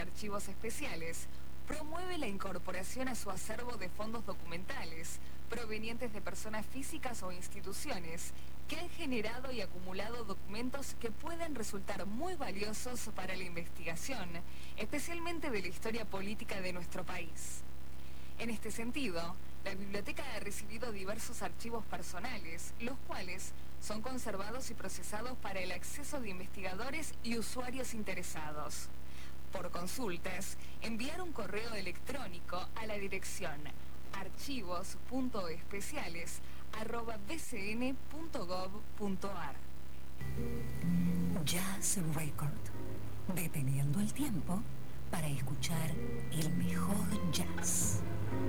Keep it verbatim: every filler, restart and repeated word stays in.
Archivos Especiales promueve la incorporación a su acervo de fondos documentales provenientes de personas físicas o instituciones que han generado y acumulado documentos que pueden resultar muy valiosos para la investigación, especialmente de la historia política de nuestro país. En este sentido, la biblioteca ha recibido diversos archivos personales, los cuales son conservados y procesados para el acceso de investigadores y usuarios interesados. Por consultas, enviar un correo electrónico a la dirección archivos punto especiales arroba b c n punto gov punto a r. Jazz Record, deteniendo el tiempo para escuchar el mejor jazz.